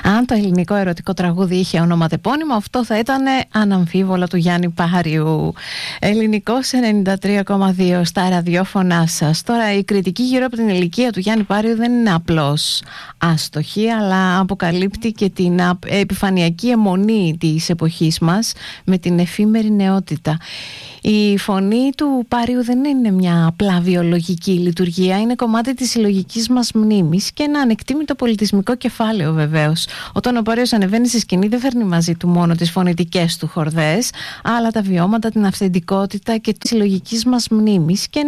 Αν το ελληνικό ερωτικό τραγούδι είχε ονοματεπώνυμο, αυτό θα ήταν αναμφίβολα του Γιάννη Πάριου. Ελληνικός 93,2 στα ραδιόφωνά σας. Τώρα, η κριτική γύρω από την ηλικία του Γιάννη Πάριου δεν είναι απλώς άστοχη, αλλά αποκαλύπτει και την επιφανειακή αιμονή της εποχής μας με την εφήμερη νεότητα. Η φωνή του Πάριου δεν είναι μια απλά βιολογική λειτουργία, είναι κομμάτι της συλλογικής μας μνήμης και ένα ανεκτήμητο πολιτισμικό κεφάλαιο βεβαίως. Όταν ο Πάριος ανεβαίνει στη σκηνή δεν φέρνει μαζί του μόνο τις φωνητικές του χορδές, αλλά τα βιώματα, την αυθεντικότητα και της συλλογικής μας μνήμης και